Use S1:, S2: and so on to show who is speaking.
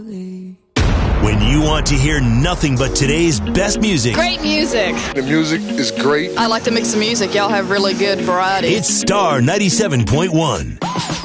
S1: When you want to hear nothing but today's best music.
S2: Great music.
S3: The music is great.
S2: I like to mix the music. Y'all have really good variety.
S1: It's Star 97.1.